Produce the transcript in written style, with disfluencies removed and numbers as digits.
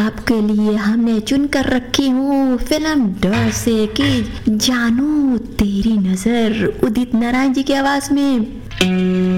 आपके लिए हमने चुनकर रखी हूँ फिल्म डर से कि जानू तेरी नजर, उदित नारायण जी की आवाज में।